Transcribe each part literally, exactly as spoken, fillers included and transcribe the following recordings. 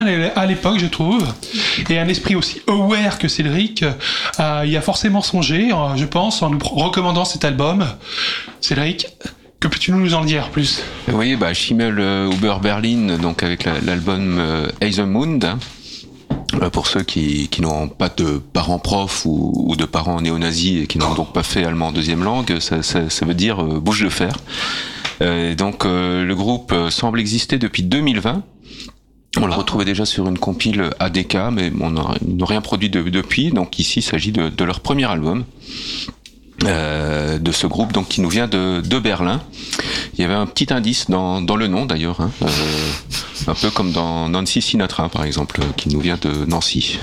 à l'époque, je trouve, et un esprit aussi aware que Cédric euh, y a forcément songé, euh, je pense, en nous recommandant cet album. Cédric, que peux-tu nous en dire plus ? Oui, bah, Schimmel euh, Über Berlin, donc avec la, l'album euh, Eisenmund, hein, euh, pour ceux qui, qui n'ont pas de parents profs ou, ou de parents néo-nazis et qui n'ont donc pas fait allemand en deuxième langue, ça, ça, ça veut dire euh, bouche de fer. Euh, donc euh, le groupe euh, semble exister depuis deux mille vingt. On le retrouvait déjà sur une compile A D K, mais on n'a, ils n'ont rien produit de, depuis. Donc ici, il s'agit de, de leur premier album, euh, de ce groupe donc qui nous vient de, de Berlin. Il y avait un petit indice dans, dans le nom d'ailleurs, hein, euh, un peu comme dans Nancy Sinatra par exemple, qui nous vient de Nancy.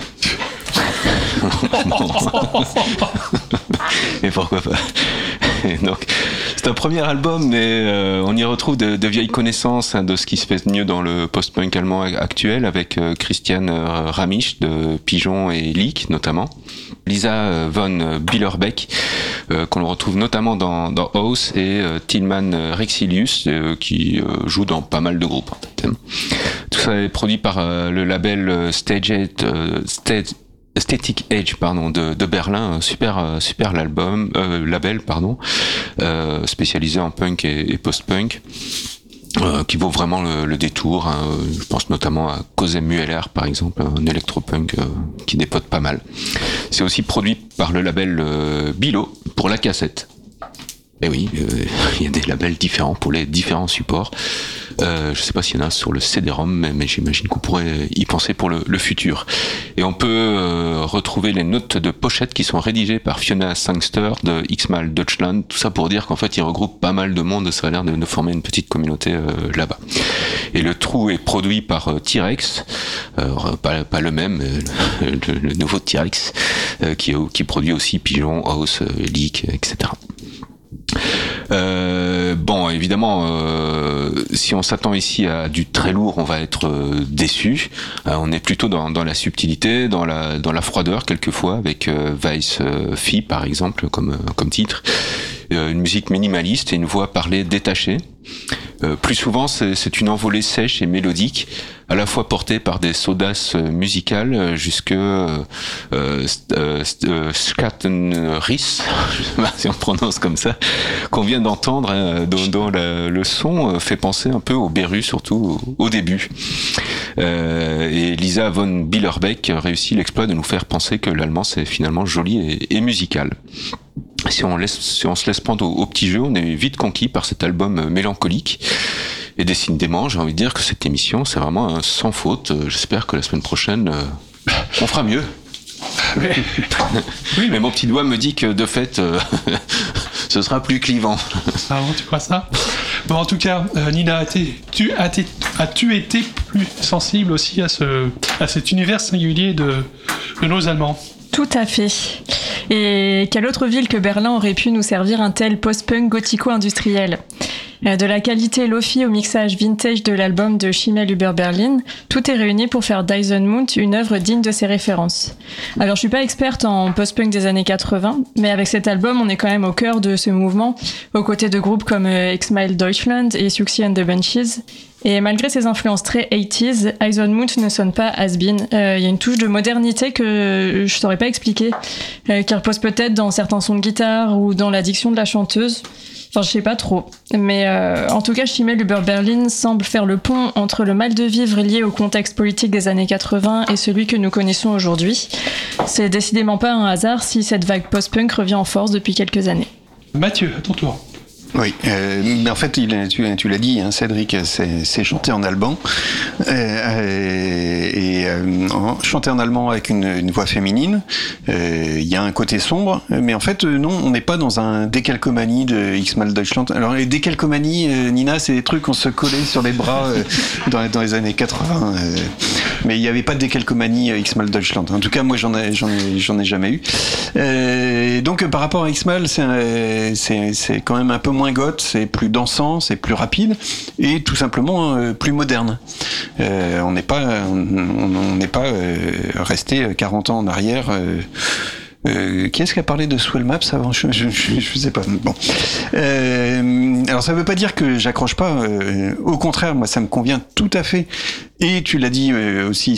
Et pourquoi pas. Donc, c'est un premier album, mais euh, on y retrouve de, de vieilles connaissances hein, de ce qui se fait mieux dans le post-punk allemand actuel, avec euh, Christian euh, Ramisch de Pigeon et Leak notamment, Lisa euh, von Billerbeck euh, qu'on retrouve notamment dans, dans House, et euh, Tilman Rexilius euh, qui euh, joue dans pas mal de groupes. En fait. Tout ça est produit par euh, le label euh, Stage eight, euh, Stage Static Age pardon de, de Berlin, super super l'album euh, label pardon euh, spécialisé en punk et, et post-punk euh, qui vaut vraiment le, le détour hein. Je pense notamment à Cosem Mueller par exemple, un électropunk euh, qui dépote pas mal. C'est aussi produit par le label euh, Bilo pour la cassette. Et oui, euh, il y a des labels différents pour les différents supports. Euh, je sais pas s'il y en a sur le C D-ROM, mais, mais j'imagine qu'on pourrait y penser pour le, le futur. Et on peut euh, retrouver les notes de pochette qui sont rédigées par Fiona Sangster de X-Mal Deutschland. Tout ça pour dire qu'en fait, ils regroupent pas mal de monde. Ça a l'air de, de former une petite communauté euh, là-bas. Et le trou est produit par euh, T-Rex, euh, pas, pas le même, euh, le, le nouveau T-Rex, euh, qui, qui produit aussi Pigeon, House, euh, Leak, et cetera. Euh, bon, évidemment, euh, si on s'attend ici à du très lourd, on va être euh, déçu. Euh, on est plutôt dans, dans la subtilité, dans la, dans la froideur quelquefois, avec euh, Weiss euh, Fee par exemple comme, euh, comme titre. Euh, une musique minimaliste et une voix parlée détachée. Euh, plus souvent, c'est, c'est une envolée sèche et mélodique, à la fois portée par des audaces musicales jusque euh, euh, euh, Scattenriss, je sais pas si on prononce comme ça, qu'on vient d'entendre, hein, dont, dont la, le son fait penser un peu au Beru, surtout au, au début. Euh, et Lisa von Billerbeck réussit l'exploit de nous faire penser que l'allemand c'est finalement joli et, et musical. Si on, laisse, si on se laisse prendre au, au petit jeu, on est vite conquis par cet album mélancolique. Et décidément, j'ai envie de dire que cette émission, c'est vraiment un sans faute. J'espère que la semaine prochaine, euh, on fera mieux. Mais... oui, mais mon petit doigt me dit que de fait, euh, ce sera plus clivant. Ah bon, tu crois ça ? Bon, en tout cas, euh, Nina, as-tu, tu, as-tu, as-tu été plus sensible aussi à, ce, à cet univers singulier de, de nos Allemands ? Tout à fait. Et quelle autre ville que Berlin aurait pu nous servir un tel post-punk gothico-industriel ? De la qualité lo-fi au mixage vintage de l'album de Schimmel Über Berlin, tout est réuni pour faire d'Eisenmund une œuvre digne de ses références. Alors je suis pas experte en post-punk des années quatre-vingts, mais avec cet album on est quand même au cœur de ce mouvement, aux côtés de groupes comme X-Mile Deutschland et Siouxsie and the Banshees. Et malgré ses influences très eighties, Eisenmund ne sonne pas has-been. Il euh, y a une touche de modernité que je saurais pas expliquer, euh, qui repose peut-être dans certains sons de guitare ou dans la diction de la chanteuse. Enfin, je sais pas trop. Mais euh, en tout cas, Schimmel Über Berlin semble faire le pont entre le mal de vivre lié au contexte politique des années quatre-vingts et celui que nous connaissons aujourd'hui. C'est décidément pas un hasard si cette vague post-punk revient en force depuis quelques années. Mathieu, à ton tour. Oui, euh, mais en fait, il, tu, tu l'as dit, hein, Cédric, c'est, c'est chanté en allemand. Euh, et euh, chanté en allemand avec une, une voix féminine. Il euh, y a un côté sombre, mais en fait, non, on n'est pas dans un décalcomanie de X-Mal Deutschland. Alors, les décalcomanies, euh, Nina, c'est des trucs qu'on se collait sur les bras euh, dans, dans les années quatre-vingts. Euh, mais il n'y avait pas de décalcomanie euh, X-Mal Deutschland. En tout cas, moi, j'en ai, j'en ai, j'en ai jamais eu. Euh, donc, par rapport à X-Mal, c'est, un, c'est, c'est quand même un peu moins goth, c'est plus dansant, c'est plus rapide et tout simplement euh, plus moderne. Euh, on n'est pas, on n'est pas euh, resté quarante ans en arrière. Euh, Euh, qui est-ce qui a parlé de Swell Maps avant? Je, je, je, je sais pas. Bon. Euh, alors ça veut pas dire que j'accroche pas. Euh, au contraire, moi ça me convient tout à fait. Et tu l'as dit euh, aussi